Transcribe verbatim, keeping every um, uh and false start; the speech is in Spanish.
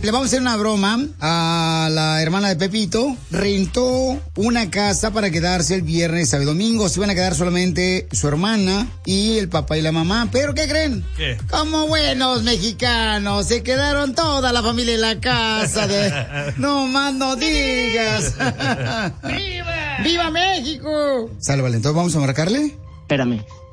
Le vamos a hacer una broma a la hermana de Pepito. Rentó una casa para quedarse el viernes, sábado y domingo. Se van a quedar solamente su hermana y el papá y la mamá. ¿Pero qué creen? ¿Qué? Como buenos mexicanos, se quedaron toda la familia en la casa. De... No más no digas. ¡Viva! ¡Viva México! Sale, vale, entonces vamos a marcarle. Espérame.